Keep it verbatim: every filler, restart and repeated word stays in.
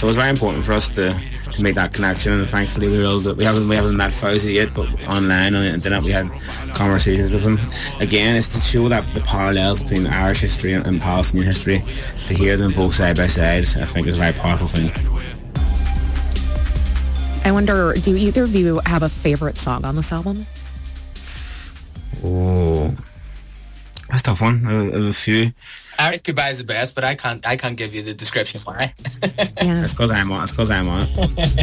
So it was very important for us to, to make that connection, and thankfully we were able to, we haven't we haven't met Fawzi yet, but online on the internet we had conversations with him. Again, it's to show that the parallels between Irish history and, and Palestinian history. To hear them both side by side, I think is a very powerful thing. I wonder, do either of you have a favourite song on this album? Oh, that's a tough one. I have a few. Irish Goodbye is the best, but I can't I can't give you the description why. Yeah. It's because I'm on. It's because I'm on it.